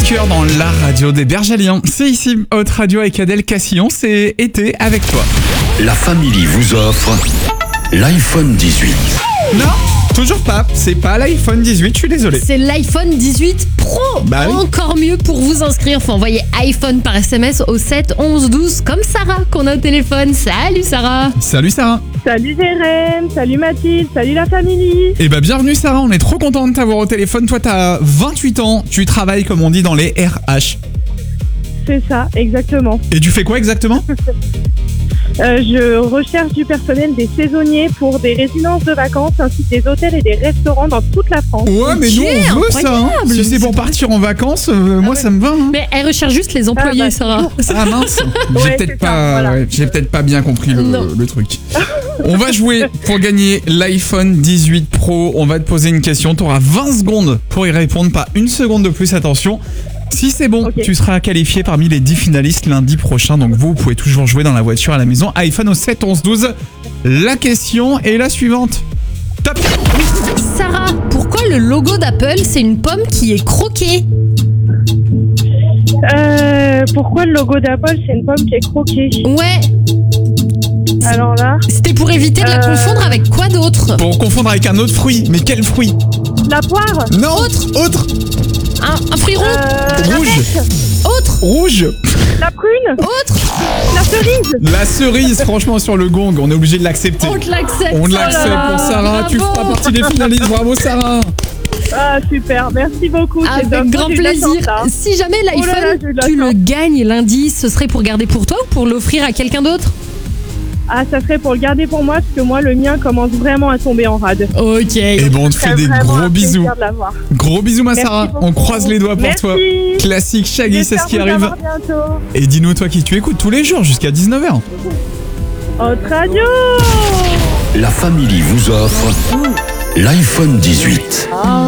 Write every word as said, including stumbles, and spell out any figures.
cœur dans la radio des Berges à Lyon. C'est ici, Haute Radio avec Adèle Cassillon, c'est été avec toi. La Family vous offre l'iPhone dix-huit. Non, toujours pas, c'est pas l'iPhone dix-huit, je suis désolé. C'est l'iPhone dix-huit Pro. Bah oui. Encore mieux pour vous inscrire, faut envoyer iPhone par S M S au sept onze douze comme Sarah qu'on a au téléphone. Salut Sarah. Salut Sarah. Salut Jérém, salut Mathilde, salut la famille. Eh bah bienvenue Sarah, on est trop content de t'avoir au téléphone. Toi t'as vingt-huit ans, tu travailles comme on dit dans les R H. C'est ça, exactement. Et tu fais quoi exactement? Euh, je recherche du personnel des saisonniers pour des résidences de vacances ainsi que des hôtels et des restaurants dans toute la France. Ouais mais nous on veut ça hein. incroyable. Si c'est pour partir en vacances, euh, moi ouais. ça me va hein. Mais elle recherche juste les employés, Ah, bah, Sarah. Ah mince, j'ai Ouais, peut-être c'est pas, ça, voilà. ouais, j'ai peut-être pas bien compris le, Non. le truc. On va jouer pour gagner l'iPhone dix-huit Pro. On va te poser une question, tu auras vingt secondes pour y répondre, pas une seconde de plus, attention. Si c'est bon, Ok. tu seras qualifié parmi les dix finalistes lundi prochain. Donc vous, vous pouvez toujours jouer dans la voiture, à la maison. iPhone au sept onze douze. La question est la suivante. Top. Sarah, pourquoi le logo d'Apple c'est une pomme qui est croquée? Euh, pourquoi le logo d'Apple c'est une pomme qui est croquée? Ouais, Alors là, c'était pour éviter de la Euh. confondre avec quoi d'autre? Pour confondre avec un autre fruit. Mais quel fruit? la poire, Non. Autre. Autre. un, un fruit rond? euh, la Rouge. pêche, Autre? Rouge. la prune, Autre? la cerise. La cerise, franchement, sur le gong, on est obligé de l'accepter. On te l'accepte. On Oh là l'accepte là, pour Sarah, tu bravo. feras partie des finalistes. Bravo Sarah. Ah super, merci beaucoup. c'est Avec top. grand J'ai de la plaisir. chance, hein. Si jamais Oh là là, l'iPhone, j'ai eu de la tu le chance. gagnes lundi, ce serait pour garder pour toi ou pour l'offrir à quelqu'un d'autre? Ah, ça serait pour le garder pour moi parce que moi le mien commence vraiment à tomber en rade. Ok. Et bon, on te Ça fait des vraiment gros un bisous. plaisir de l'avoir. Gros bisous ma Merci Sarah. beaucoup. On croise les doigts pour Merci. toi. Classique Shaggy, c'est ce J'espère qui vous arrive. avoir bientôt. Et dis-nous toi qui tu écoutes tous les jours jusqu'à dix-neuf heures. Haute Radio. La Family vous offre l'iPhone dix-huit.